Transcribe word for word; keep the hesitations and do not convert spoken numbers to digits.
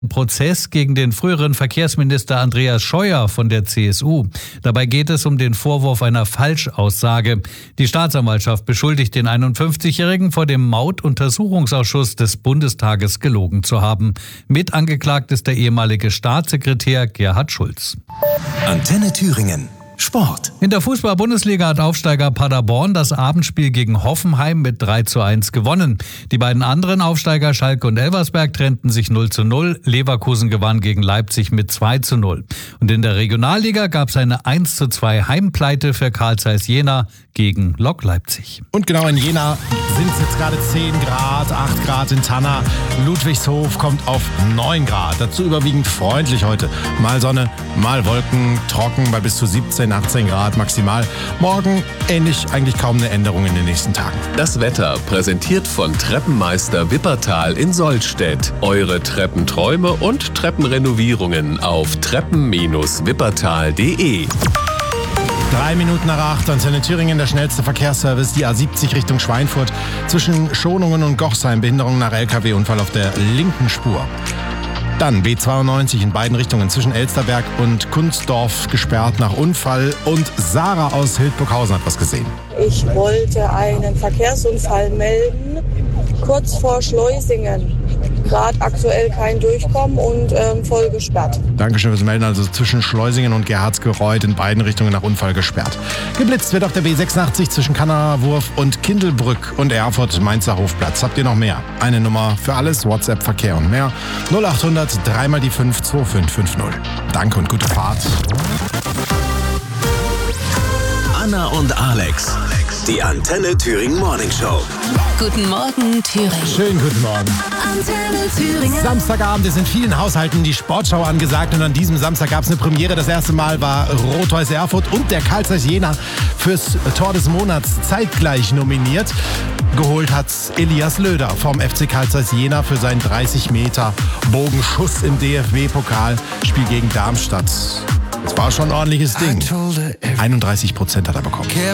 Prozess gegen den früheren Verkehrsminister Andreas Scheuer von der C S U. Dabei geht es um den Vorwurf einer Falschaussage. Die Staatsanwaltschaft beschuldigt den einundfünfzigjährigen vor dem Mautuntersuchungsausschuss des Bundestages gelogen zu haben. Mit angeklagt ist der ehemalige Staatssekretär Gerhard Schulz. Antenne Thüringen. Sport. In der Fußball-Bundesliga hat Aufsteiger Paderborn das Abendspiel gegen Hoffenheim mit drei zu eins gewonnen. Die beiden anderen Aufsteiger Schalke und Elversberg trennten sich null zu null. Leverkusen gewann gegen Leipzig mit zwei zu null. Und in der Regionalliga gab es eine eins zu zwei Heimpleite für Carl Zeiss Jena gegen Lok Leipzig. Und genau in Jena sind es jetzt gerade zehn Grad, acht Grad in Tanna. Ludwigshof kommt auf neun Grad. Dazu überwiegend freundlich heute. Mal Sonne, mal Wolken, trocken bei bis zu siebzehn, achtzehn Grad maximal. Morgen ähnlich, eigentlich kaum eine Änderung in den nächsten Tagen. Das Wetter präsentiert von Treppenmeister Wippertal in Sollstedt. Eure Treppenträume und Treppenrenovierungen auf treppen Bindestrich wippertal punkt de. Drei Minuten nach acht, Antenne Thüringen, der schnellste Verkehrsservice, die A siebzig Richtung Schweinfurt. Zwischen Schonungen und Gochsheim, Behinderung nach L K W-Unfall auf der linken Spur. Dann B zweiundneunzig in beiden Richtungen zwischen Elsterberg und Kunstdorf gesperrt nach Unfall. Und Sarah aus Hildburghausen hat was gesehen. Ich wollte einen Verkehrsunfall melden, kurz vor Schleusingen. Gerade aktuell kein Durchkommen und ähm, voll gesperrt. Dankeschön fürs Melden. Also zwischen Schleusingen und Gerhardsgereuth in beiden Richtungen nach Unfall gesperrt. Geblitzt wird auf der B sechsundachtzig zwischen Kannerwurf und Kindelbrück und Erfurt Mainzer Hofplatz. Habt ihr noch mehr? Eine Nummer für alles, WhatsApp, Verkehr und mehr. null achthundert, dreimal die fünf, zwei fünf fünf null. Danke und gute Fahrt. Anna und Alex. Die Antenne Thüringen Morning Show. Guten Morgen, Thüringen. Schönen guten Morgen. Antenne Thüringen. Samstagabend ist in vielen Haushalten die Sportschau angesagt und an diesem Samstag gab es eine Premiere. Das erste Mal war Rot-Weiß Erfurt und der Carl Zeiss Jena fürs Tor des Monats zeitgleich nominiert. Geholt hat's Elias Löder vom F C Carl Zeiss Jena für seinen dreißig Meter Bogenschuss im D F B-Pokal. Spiel gegen Darmstadt. Das war schon ein ordentliches Ding. einunddreißig Prozent hat er bekommen.